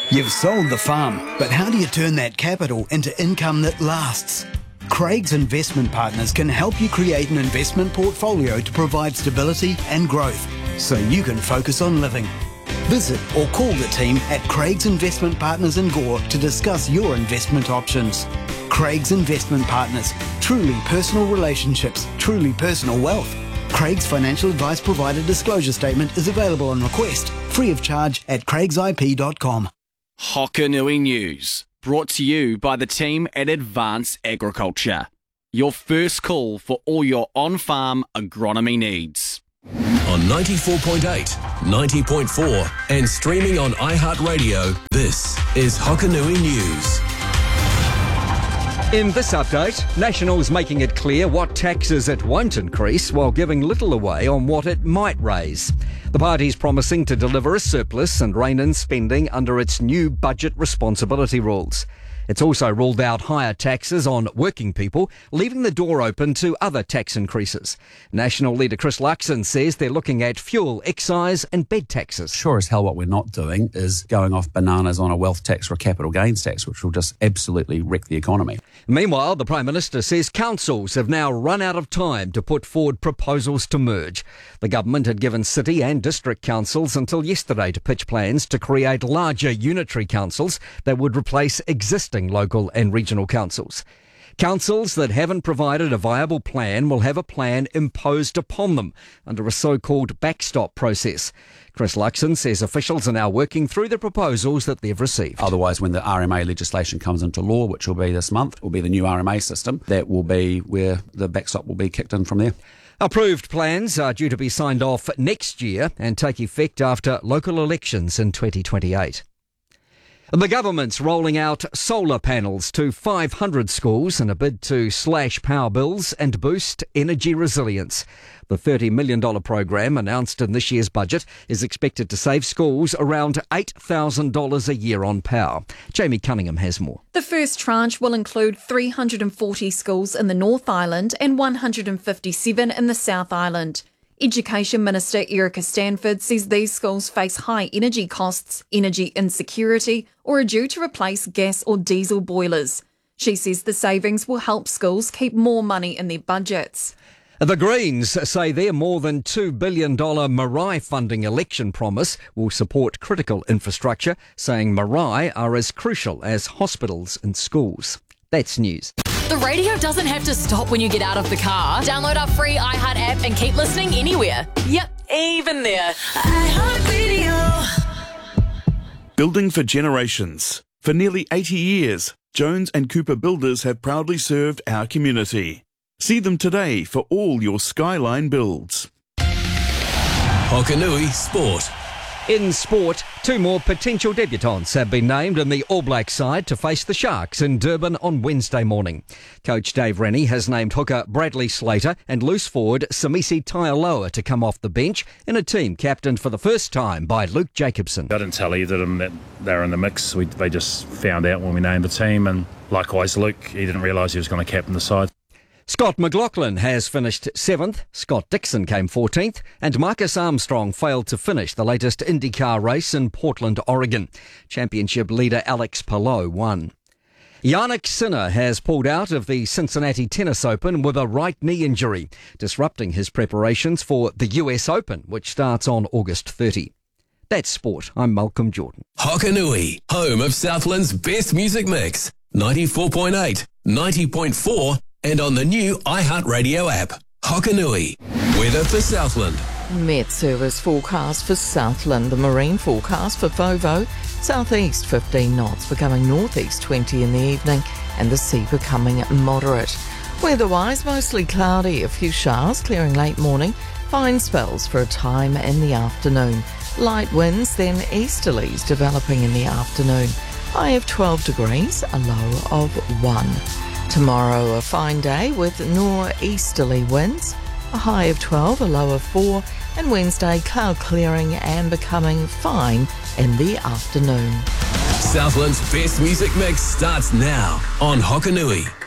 You've sold the farm, but how do you turn that capital into income that lasts? Craig's Investment Partners can help you create an investment portfolio to provide stability and growth, so you can focus on living. Visit or call the team at Craig's Investment Partners in Gore to discuss your investment options. Craig's Investment Partners. Truly personal relationships, truly personal wealth. Craig's financial advice provider disclosure statement is available on request, free of charge at craigsip.com. Hokanui News, brought to you by the team at Advanced Agriculture. Your first call for all your on-farm agronomy needs. On 94.8, 90.4 and streaming on iHeartRadio, this is Hokanui News. In this update, National's making it clear what taxes it won't increase while giving little away on what it might raise. The party's promising to deliver a surplus and rein in spending under its new budget responsibility rules. It's also ruled out higher taxes on working people, leaving the door open to other tax increases. National leader Chris Luxon says they're looking at fuel, excise and bed taxes. Sure as hell what we're not doing is going off bananas on a wealth tax or a capital gains tax, which will just absolutely wreck the economy. Meanwhile, the Prime Minister says councils have now run out of time to put forward proposals to merge. The government had given city and district councils until yesterday to pitch plans to create larger unitary councils that would replace existing local and regional councils. Councils that haven't provided a viable plan will have a plan imposed upon them under a so-called backstop process. Chris Luxon says officials are now working through the proposals that they've received. Otherwise, when the RMA legislation comes into law, which will be this month, will be the new RMA system, that will be where the backstop will be kicked in from there. Approved plans are due to be signed off next year and take effect after local elections in 2028. The government's rolling out solar panels to 500 schools in a bid to slash power bills and boost energy resilience. The $30 million program announced in this year's budget is expected to save schools around $8,000 a year on power. Jamie Cunningham has more. The first tranche will include 340 schools in the North Island and 157 in the South Island. Education Minister Erica Stanford says these schools face high energy costs, energy insecurity, or are due to replace gas or diesel boilers. She says the savings will help schools keep more money in their budgets. The Greens say their more than $2 billion Marai funding election promise will support critical infrastructure, saying Marai are as crucial as hospitals and schools. That's news. The radio doesn't have to stop when you get out of the car. Download our free iHeart app and keep listening anywhere. Yep, even there. iHeartRadio. Building for generations. For nearly 80 years, Jones and Cooper Builders have proudly served our community. See them today for all your Skyline builds. Hokanui Sport. In sport, two more potential debutants have been named in the All Black side to face the Sharks in Durban on Wednesday morning. Coach Dave Rennie has named hooker Bradley Slater and loose forward Samisi Taialoa to come off the bench in a team captained for the first time by Luke Jacobson. I didn't tell either of them that they're in the mix. They just found out when we named the team, and likewise Luke, he didn't realise he was going to captain the side. Scott McLaughlin has finished 7th, Scott Dixon came 14th, and Marcus Armstrong failed to finish the latest IndyCar race in Portland, Oregon. Championship leader Alex Palou won. Jannik Sinner has pulled out of the Cincinnati Tennis Open with a right knee injury, disrupting his preparations for the US Open, which starts on August 30. That's sport. I'm Malcolm Jordan. Hokanui, home of Southland's best music mix. 94.8, 90.4 and on the new iHeartRadio app. Hokanui, weather for Southland. Met Service forecast for Southland. The marine forecast for Fovo, southeast 15 knots, becoming northeast 20 in the evening, and the sea becoming moderate. Weather-wise, mostly cloudy, a few showers clearing late morning, fine spells for a time in the afternoon. Light winds, then easterlies developing in the afternoon. High of 12 degrees, a low of 1. Tomorrow, a fine day with northeasterly winds, a high of 12, a low of 4, and Wednesday, cloud clearing and becoming fine in the afternoon. Southland's best music mix starts now on Hokanui.